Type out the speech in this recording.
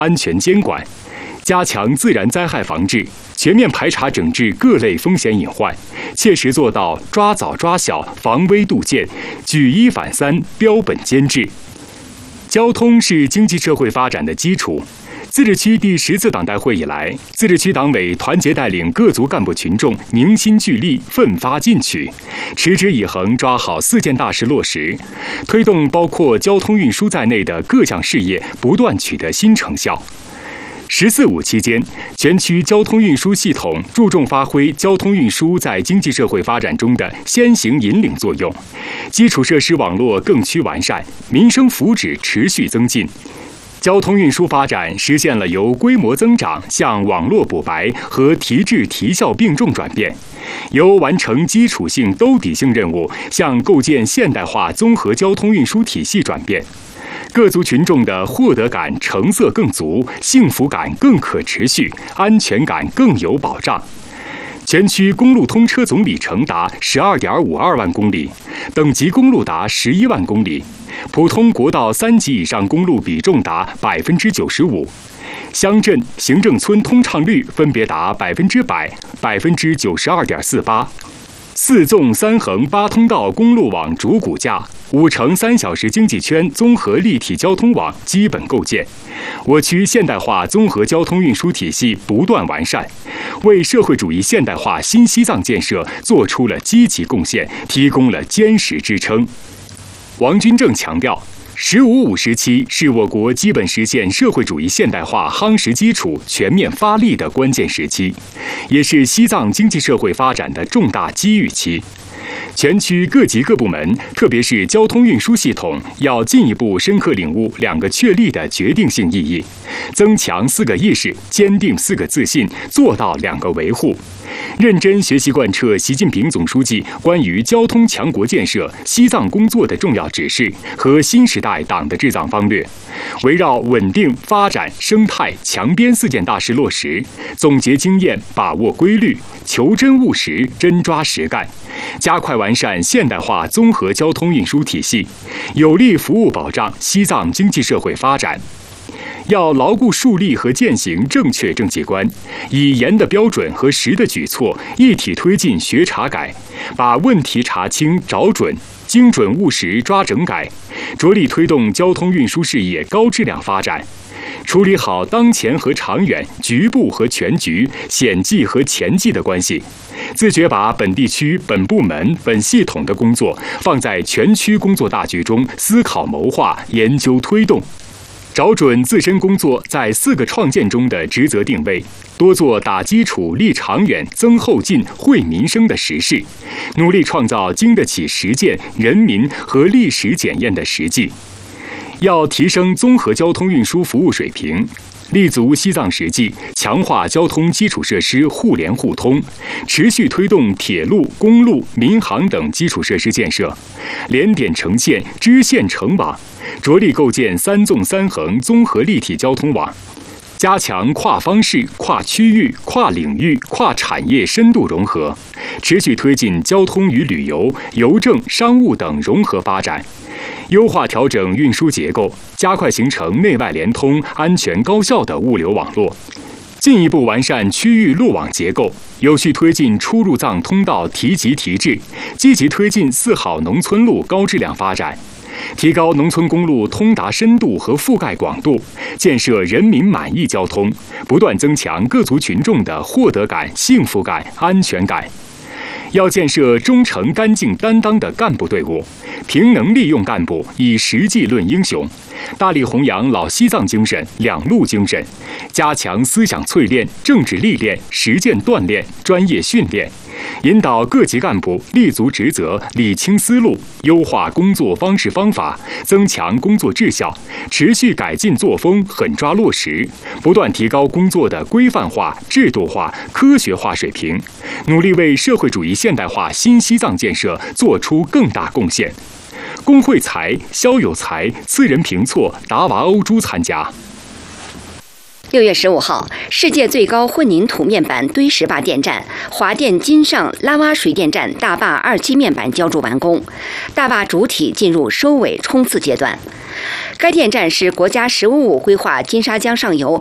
安全监管，加强自然灾害防治，全面排查整治各类风险隐患，切实做到抓早抓小、防微杜渐、举一反三、标本兼治。交通是经济社会发展的基础。自治区第10次党代会以来，自治区党委团结带领各族干部群众凝心聚力、奋发进取，持之以恒抓好4件大事落实，推动包括交通运输在内的各项事业不断取得新成效。“14·5”期间，全区交通运输系统注重发挥交通运输在经济社会发展中的先行引领作用，基础设施网络更趋完善，民生福祉持续增进。交通运输发展实现了由规模增长向网络补白和提质提效并重转变，由完成基础性兜底性任务向构建现代化综合交通运输体系转变。各族群众的获得感、成色更足，幸福感更可持续，安全感更有保障。全区公路通车总里程达12.52万公里，等级公路达11万公里，普通国道3级以上公路比重达95%，乡镇、行政村通畅率分别达100%、92.48%。4纵3横8通道公路网主骨架，5乘3小时经济圈综合立体交通网基本构建，我区现代化综合交通运输体系不断完善，为社会主义现代化新西藏建设做出了积极贡献，提供了坚实支撑。王军正强调，“15·5”时期是我国基本实现社会主义现代化夯实基础、全面发力的关键时期，也是西藏经济社会发展的重大机遇期。全区各级各部门，特别是交通运输系统，要进一步深刻领悟2个确立的决定性意义，增强4个意识，坚定4个自信，做到2个维护。认真学习贯彻习近平总书记关于交通强国建设西藏工作的重要指示和新时代党的治藏方略，围绕稳定、发展、生态、强边4件大事落实，总结经验，把握规律，求真务实，真抓实干，加快完善现代化综合交通运输体系，有力服务保障西藏经济社会发展。要牢固树立和践行正确政绩观，以严的标准和实的举措一体推进学查改，把问题查清找准，精准务实抓整改，着力推动交通运输事业高质量发展。处理好当前和长远、局部和全局、险际和前际的关系，自觉把本地区、本部门、本系统的工作放在全区工作大局中思考谋划、研究推动。找准自身工作在4个创建中的职责定位，多做打基础、立长远、增后进、惠民生的实事，努力创造经得起实践、人民和历史检验的实际。要提升综合交通运输服务水平，立足西藏实际，强化交通基础设施互联互通，持续推动铁路、公路、民航等基础设施建设，连点成线、支线成网，着力构建3纵3横综合立体交通网，加强跨方式、跨区域、跨领域、跨产业深度融合，持续推进交通与旅游、邮政、商务等融合发展，优化调整运输结构，加快形成内外联通、安全高效的物流网络，进一步完善区域路网结构，有序推进出入藏通道提级提质，积极推进4好农村路高质量发展，提高农村公路通达深度和覆盖广度，建设人民满意交通，不断增强各族群众的获得感、幸福感、安全感。要建设忠诚、干净、担当的干部队伍，凭能力用干部，以实际论英雄，大力弘扬老西藏精神、两路精神，加强思想淬炼、政治历练、实践锻炼、专业训练，引导各级干部立足职责、理清思路，优化工作方式方法，增强工作质效，持续改进作风，狠抓落实，不断提高工作的规范化、制度化、科学化水平，努力为社会主义现代化新西藏建设做出更大贡献。龚慧才、肖有才、次仁平措、达娃欧珠参加。 6月15号，世界最高混凝土面板堆石坝电站华电金上拉洼水电站大坝2期面板浇筑完工，大坝主体进入收尾冲刺阶段。 该电站是国家“十五五”规划金沙江上游